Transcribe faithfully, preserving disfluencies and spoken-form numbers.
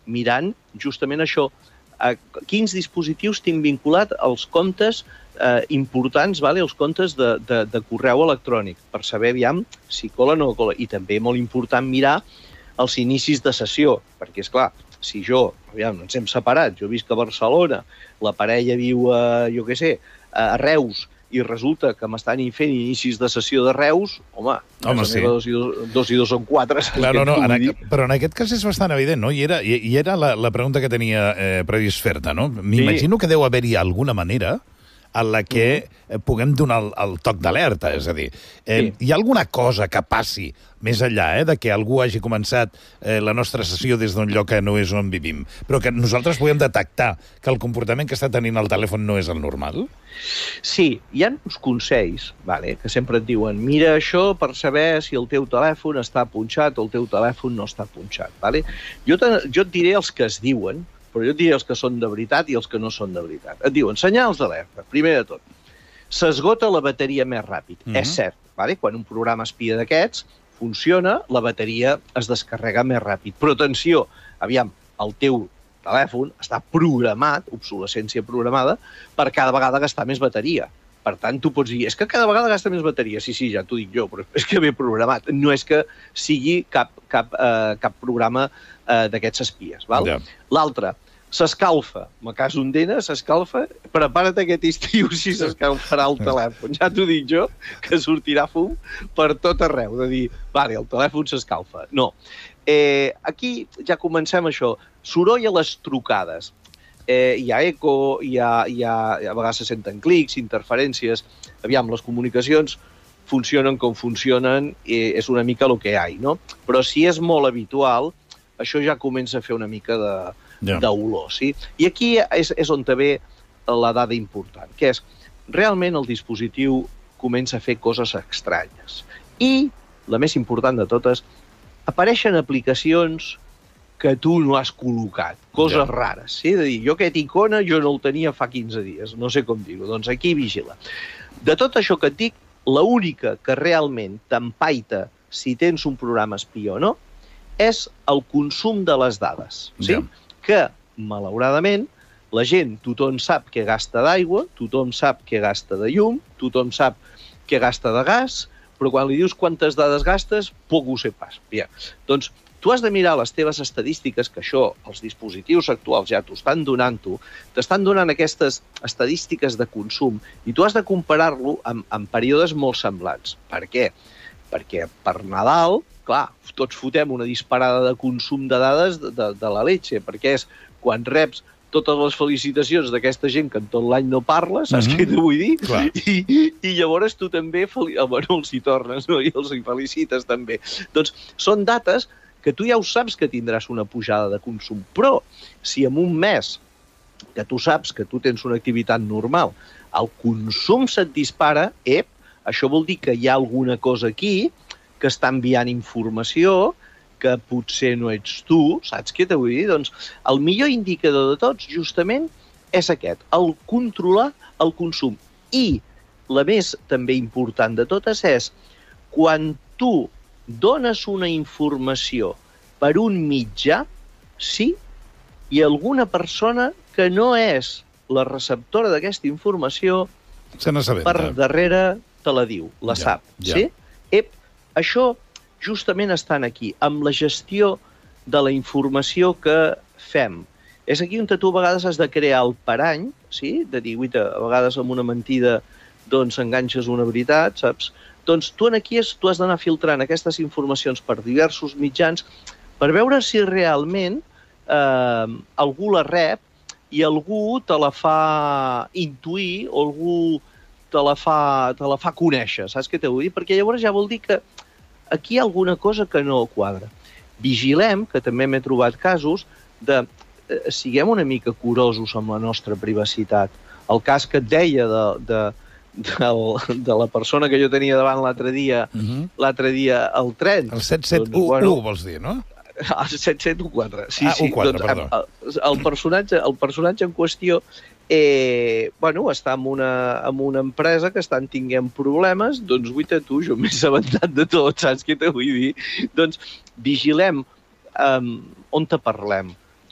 mirant justament això. A quins dispositius tinc vinculat els comptes eh, importants, vale? Els comptes de, de, de correu electrònic, per saber, aviam, si cola o no cola. I també molt important mirar els inicis de sessió, perquè, és clar, si jo, aviam, ens hem separat, jo visc a Barcelona, la parella viu a, jo què sé, a Reus, i resulta que m'estan fent inicis de sessió de Reus, home, home sí. dos, i dos, dos i dos són quatre. Clar, no, no, en, però en aquest cas és bastant evident, no? I era, i, i era la, la pregunta que tenia eh, previst fer-te, no? M'imagino sí. que deu haver-hi alguna manera en la que mm. puguem donar el, el toc d'alerta, és a dir, eh, sí. hi ha alguna cosa que passi més enllà eh, de que algú hagi començat eh, la nostra sessió des d'un lloc que no és on vivim, però que nosaltres puguem detectar que el comportament que està tenint el telèfon no és el normal? Sí, hi ha uns consells, vale, que sempre et diuen mira això per saber si el teu telèfon està punxat o el teu telèfon no està punxat. Vale? Jo, te, jo et diré els que es diuen, però jo et diré els que són de veritat i els que no són de veritat. Et diuen senyals d'alerta, primer de tot. S'esgota la bateria més ràpid. Mm-hmm. És cert, vale? Quan un programa espia d'aquests funciona, la bateria es descarrega més ràpid. Però atenció, aviam, el teu telèfon està programat, obsolescència programada, per cada vegada gastar més bateria. Per tant, tu pots dir, és que cada vegada gasta més bateria. Sí, sí, ja t'ho dic jo, però és que ve programat. No és que sigui cap, cap, eh, cap programa eh, d'aquests espies. Val? Yeah. L'altre, s'escalfa. En el cas d'Ondena, s'escalfa. Prepara't aquest estiu si s'escalfarà el telèfon. Ja t'ho dic jo, que sortirà fum per tot arreu. De dir, vale, el telèfon s'escalfa. No. Eh, aquí ja comencem això. Soroll a les trucades. Eh, hi ha eco, hi ha, hi ha, a vegades se senten clics, interferències. Aviam, les comunicacions funcionen com funcionen, eh, és una mica el que hi ha, no? Però si és molt habitual, això ja comença a fer una mica de, yeah. d'olor, sí? I aquí és, és on ve la dada important, que és, realment el dispositiu comença a fer coses estranyes. I, la més important de totes, apareixen aplicacions que tu no has col·locat, coses ja. rares. Sí? De dir, jo aquest icona jo no el tenia fa quinze dies, no sé com dir-ho, doncs aquí vigila. De tot això que et dic, l'única que realment t'empaita si tens un programa espió o no, és el consum de les dades. Sí? Ja. Que, malauradament, la gent, tothom sap que gasta d'aigua, tothom sap que gasta de llum, tothom sap que gasta de gas, però quan li dius quantes dades gastes, poc ho sé pas. Bien. Doncs, tu has de mirar les teves estadístiques, que això, els dispositius actuals ja t'ho estan donant tu, t'estan donant aquestes estadístiques de consum i tu has de comparar-lo amb, amb períodes molt semblants. Per què? Perquè per Nadal, clar, tots fotem una disparada de consum de dades de, de, de la leche, perquè és quan reps totes les felicitacions d'aquesta gent que en tot l'any no parla, saps mm-hmm. què t'ho vull dir? Clar. I, I llavors tu també, bueno, els hi tornes, no? I els hi felicites també. Doncs són dates que tu ja ho saps que tindràs una pujada de consum, però si en un mes que tu saps que tu tens una activitat normal, el consum se't dispara, ep, això vol dir que hi ha alguna cosa aquí que està enviant informació, que potser no ets tu, saps què t'ho vull dir? Doncs el millor indicador de tots, justament, és aquest, el controlar el consum. I la més també important de totes és quan tu dones una informació per un mitjà, sí, i alguna persona que no és la receptora d'aquesta informació per darrere te la diu, la ja, sap. Ja. Sí? Ep, això justament estan aquí, amb la gestió de la informació que fem. És aquí on tu a vegades has de crear el parany, sí? De dir, uita, a vegades amb una mentida doncs enganxes una veritat, saps? Doncs tu aquí és, tu has d'anar filtrant aquestes informacions per diversos mitjans per veure si realment eh, algú la rep i algú te la fa intuir o algú te la fa, te la fa conèixer, saps què t'ho vull dir? Perquè llavors ja vol dir que aquí hi ha alguna cosa que no quadra. Vigilem, que també m'he trobat casos, de eh, siguem una mica curosos amb la nostra privacitat. El cas que et deia de... de Del, de la persona que jo tenia davant l'altre dia, uh-huh. l'altre dia al tren. El set set u, doncs, bueno, vols dir, no? El set set u quatre. Sí, ah, sí. u quatre, doncs, perdó. El, el, personatge, el personatge en qüestió eh, bueno, està en una, en una empresa que estan tinguent problemes, doncs, guaita tu, jo m'he assabentat de tot, saps què t'ho vull dir? Doncs vigilem um, on te parlem.